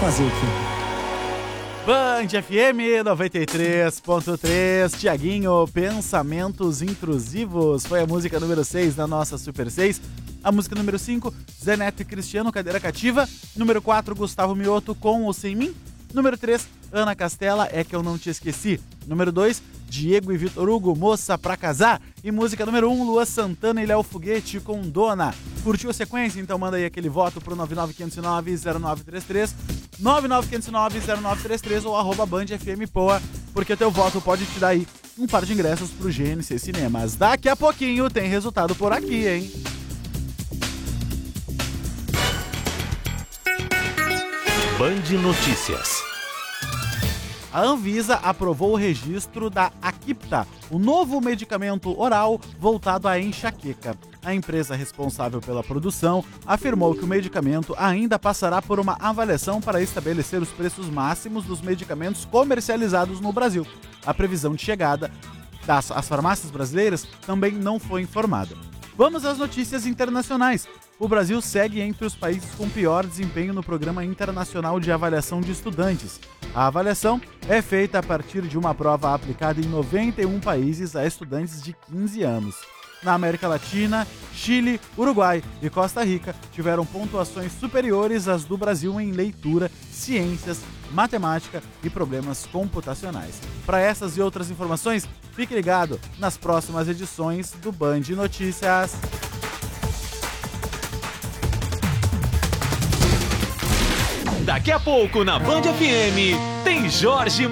Fazer o quê? Band FM 93.3, Tiaguinho, Pensamentos Intrusivos. Foi a música número 6 da nossa Super 6. A música número 5, Zé Neto e Cristiano, Cadeira Cativa. Número 4, Gustavo Mioto, Com ou Sem Mim. Número 3, Ana Castela, É Que Eu Não Te Esqueci. Número 2, Diego e Vitor Hugo, Moça Pra Casar. E música número 1, Lua Santana e Léo Foguete, com Dona. Curtiu a sequência? Então manda aí aquele voto pro 99509-0933, 99509-0933 ou arroba Band FM Poa, porque teu voto pode te dar aí um par de ingressos pro GNC Cinemas. Daqui a pouquinho tem resultado por aqui, hein? Band Notícias. A Anvisa aprovou o registro da Aquipta, o novo medicamento oral voltado à enxaqueca. A empresa responsável pela produção afirmou que o medicamento ainda passará por uma avaliação para estabelecer os preços máximos dos medicamentos comercializados no Brasil. A previsão de chegada às farmácias brasileiras também não foi informada. Vamos às notícias internacionais. O Brasil segue entre os países com pior desempenho no Programa Internacional de Avaliação de Estudantes. A avaliação é feita a partir de uma prova aplicada em 91 países a estudantes de 15 anos. Na América Latina, Chile, Uruguai e Costa Rica tiveram pontuações superiores às do Brasil em leitura, ciências, matemática e problemas computacionais. Para essas e outras informações, fique ligado nas próximas edições do Band Notícias. Daqui a pouco na Band FM tem Jorge